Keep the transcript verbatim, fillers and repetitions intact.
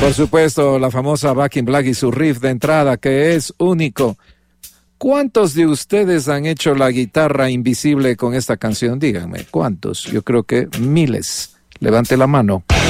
Por supuesto, la famosa Back in Black y su riff de entrada, que es único. ¿Cuántos de ustedes han hecho la guitarra invisible con esta canción? Díganme, ¿cuántos? Yo creo que miles. Levante la mano.